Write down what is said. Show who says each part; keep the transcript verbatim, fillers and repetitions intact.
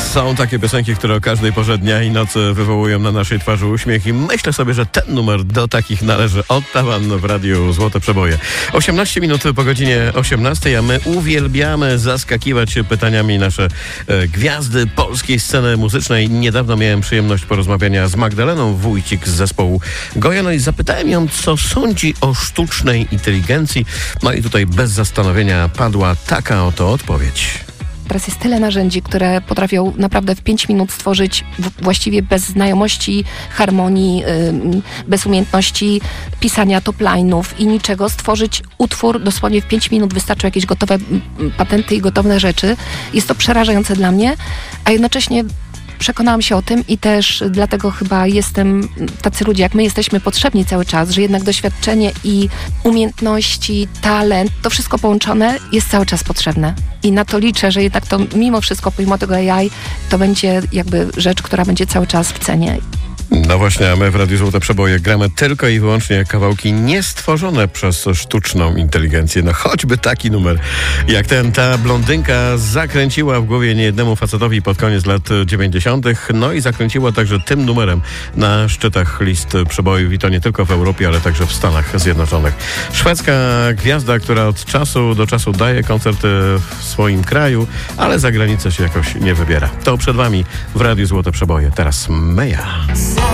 Speaker 1: Są takie piosenki, które o każdej porze dnia i nocy wywołują na naszej twarzy uśmiech i myślę sobie, że ten numer do takich należy. Ottawan w radiu Złote Przeboje. osiemnaście minut po godzinie osiemnastej, a my uwielbiamy zaskakiwać pytaniami nasze e, gwiazdy polskiej sceny muzycznej. Niedawno miałem przyjemność porozmawiania z Magdaleną Wójcik z zespołu Goja, no i zapytałem ją, co sądzi o sztucznej inteligencji. No i tutaj bez zastanowienia padła taka oto odpowiedź.
Speaker 2: Teraz jest tyle narzędzi, które potrafią naprawdę w pięć minut stworzyć w, właściwie bez znajomości harmonii, yy, bez umiejętności pisania top-line'ów i niczego, stworzyć utwór dosłownie w pięć minut. Wystarczą jakieś gotowe m, patenty i gotowe rzeczy. Jest to przerażające dla mnie, a jednocześnie przekonałam się o tym i też dlatego chyba jestem, tacy ludzie jak my jesteśmy potrzebni cały czas, że jednak doświadczenie i umiejętności, talent, to wszystko połączone jest cały czas potrzebne. I na to liczę, że jednak to mimo wszystko, pomimo tego A I, to będzie jakby rzecz, która będzie cały czas w cenie.
Speaker 1: No właśnie, a my w Radiu Złote Przeboje gramy tylko i wyłącznie kawałki niestworzone przez sztuczną inteligencję. No choćby taki numer jak ten. Ta blondynka zakręciła w głowie niejednemu facetowi pod koniec lat dziewięćdziesiątych. No i zakręciła także tym numerem na szczytach list przebojów i to nie tylko w Europie, ale także w Stanach Zjednoczonych. Szwedzka gwiazda, która od czasu do czasu daje koncerty w swoim kraju, ale za granicę się jakoś nie wybiera. To przed wami w Radiu Złote Przeboje. Teraz Meja.